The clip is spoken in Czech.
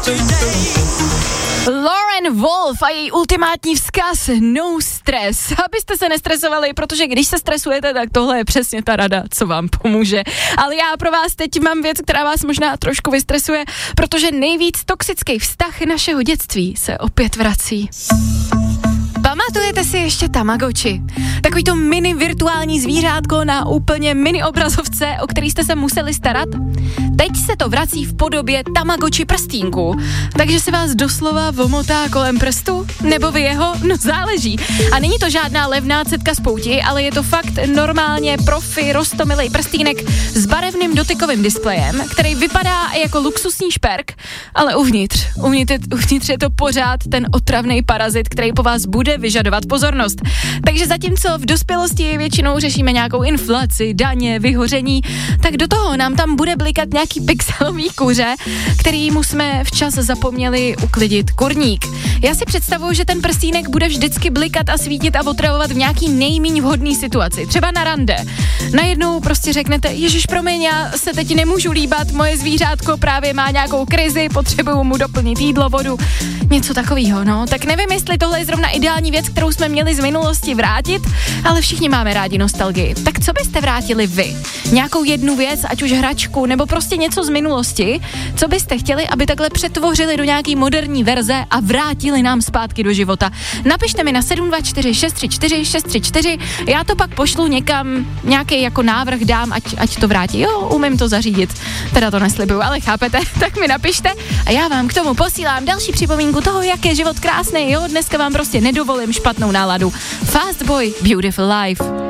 Lauren Wolf a její ultimátní vzkaz no stres. Abyste se nestresovali, protože když se stresujete, tak tohle je přesně ta rada, co vám pomůže. Ale já pro vás teď mám věc, která vás možná trošku vystresuje, protože nejvíc toxický vztah našeho dětství se opět vrací. Pamatujete si ještě Tamagotchi? Takový to mini virtuální zvířátko na úplně mini obrazovce, o který jste se museli starat? Teď se to vrací v podobě Tamagotchi prstínku. Takže se vás doslova vomotá kolem prstu? Nebo vy jeho? No záleží. A není to žádná levná cetka z pouti, ale je to fakt normálně profi roztomilej prstínek s barevným dotykovým displejem, který vypadá jako luxusní šperk, ale uvnitř je to pořád ten otravný parazit, který po vás bude vyžadovat pozornost. Takže zatímco v dospělosti většinou řešíme nějakou inflaci, daně, vyhoření, tak do toho nám tam bude blikat nějaký pixelový kuře, kterýmu jsme včas zapomněli uklidit kurník. Já si představuju, že ten prstínek bude vždycky blikat a svítit a otravovat v nějaký nejméně vhodný situaci, třeba na rande. Najednou prostě řeknete, ježiš, promiň, já se teď nemůžu líbat, moje zvířátko právě má nějakou krizi, potřebuju mu doplnit jídlo, vodu, něco takového, no. Tak nevím, jestli tohle je zrovna ideální věc, kterou jsme měli z minulosti vrátit, ale všichni máme rádi nostalgii. Tak co byste vrátili vy? Nějakou jednu věc, ať už hračku, nebo prostě něco z minulosti, co byste chtěli, aby takhle přetvořili do nějaký moderní verze a vrátili nám zpátky do života? Napište mi na 724 634 634, já to pak pošlu někam, nějaký jako návrh dám, ať to vrátí. Jo, umím to zařídit. Teda to neslibuju, ale chápete, tak mi napište a já vám k tomu posílám další připomínku toho, jak je život krásný, jo, dneska vám prostě nedovolím špatnou náladu. Fast Boy, Beautiful Life.